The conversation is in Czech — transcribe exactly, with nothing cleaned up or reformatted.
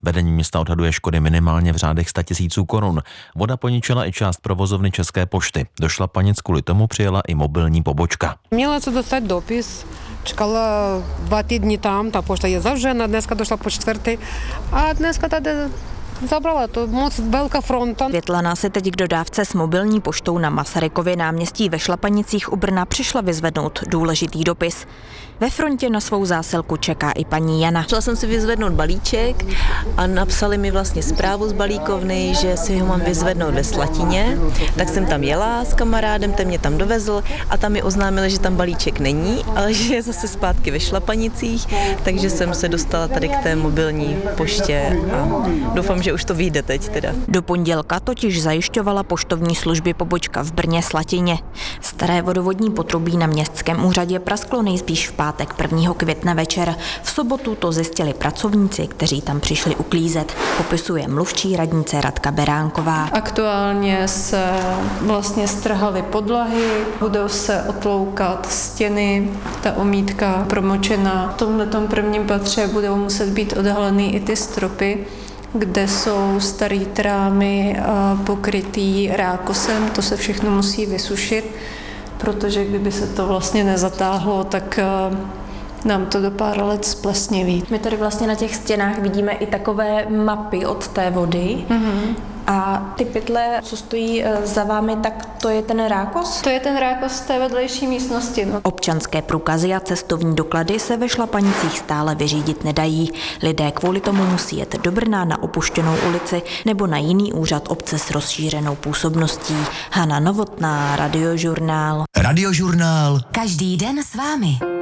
Vedení města odhaduje škody minimálně v řádech sta tisíců korun. Voda poničila i část provozovny České pošty. Do Šlapanic kvůli tomu přijela i mobilní pobočka. Měla se dostat dopis. Čekala dva týdny tam, ta pošta je zavřena, dneska došla po čtvrtý a dneska tady zabrala to moc velká fronta. Světlana se teď k dodávce s mobilní poštou na Masarykově náměstí ve Šlapanicích u Brna přišla vyzvednout důležitý dopis. Ve frontě na svou zásilku čeká i paní Jana. Šla jsem si vyzvednout balíček a napsali mi vlastně zprávu z balíkovny, že si ho mám vyzvednout ve Slatině. Tak jsem tam jela s kamarádem, ten mě tam dovezl a tam mi oznámili, že tam balíček není, ale že je zase zpátky ve Šlapanicích, takže jsem se dostala tady k té mobilní poště a doufám, že už to vyjde teď teda. Do pondělka totiž zajišťovala poštovní služby pobočka v Brně Slatině. Staré vodovodní potrubí na městském úřadě prasklo nejspíš v pátek prvního května večer. V sobotu to zjistili pracovníci, kteří tam přišli uklízet. Popisuje mluvčí radnice Radka Beránková. Aktuálně se vlastně strhaly podlahy, budou se otloukat stěny, ta omítka promočená. V tomhletom prvním patře budou muset být odhaleny i ty stropy, kde jsou staré trámy pokrytý rákosem, to se všechno musí vysušit, protože kdyby se to vlastně nezatáhlo, tak nám to do pár let splesniví. My tady vlastně na těch stěnách vidíme i takové mapy od té vody. Mm-hmm. A ty pytle, co stojí za vámi, tak to je ten rákos? To je ten rákos z té vedlejší místnosti. No. Občanské průkazy a cestovní doklady se ve Šlapanicích stále vyřídit nedají. Lidé kvůli tomu musí jet do Brna na opuštěnou ulici nebo na jiný úřad obce s rozšířenou působností. Hana Novotná, Radiožurnál. Radiožurnál. Každý den s vámi.